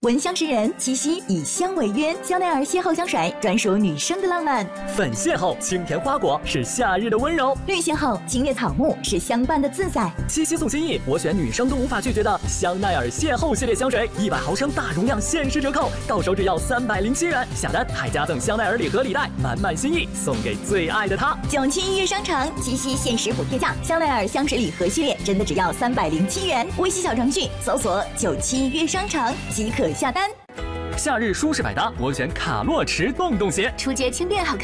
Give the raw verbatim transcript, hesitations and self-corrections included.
闻香识人，七夕以香为约，香奈儿邂逅香水专属女生的浪漫。 粉邂逅，清甜花果是夏日的温柔； 绿邂逅，清冽草木是相伴的自在。 七夕送心意，我选女生都无法拒绝的香奈儿邂逅系列香水，一百毫升大容量限时折扣，到手只要三百零七元，下单还加赠香奈儿礼盒礼袋，满满心意送给最爱的他。 九七预约商城七夕限时补贴价，香奈儿香水礼盒系列真的只要三百零七元。微信小程序搜索九七预约商城即可下单。 夏日舒适百搭，我选卡洛驰洞洞鞋， 初阶轻便好看。